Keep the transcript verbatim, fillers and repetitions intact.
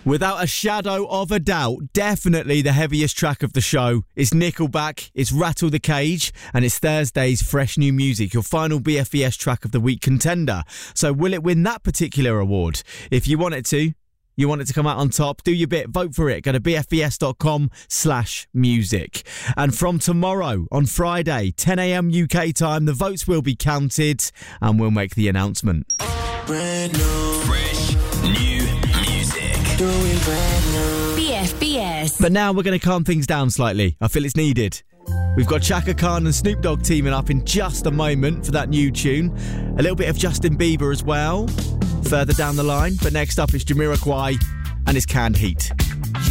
Without a shadow of a doubt, definitely the heaviest track of the show is Nickelback, it's Rattle the Cage, and it's Thursday's Fresh New Music, your final B F E S track of the week contender. So will it win that particular award? If you want it to, you want it to come out on top, do your bit, vote for it. Go to bfes.com slash music. And from tomorrow, on Friday, ten a.m. U K time, the votes will be counted and we'll make the announcement. Brand new. Fresh new music. Doing brand new. B F B S. But now we're going to calm things down slightly. I feel it's needed. We've got Chaka Khan and Snoop Dogg teaming up in just a moment for that new tune. A little bit of Justin Bieber as well, further down the line. But next up is Jamiroquai and his Canned Heat.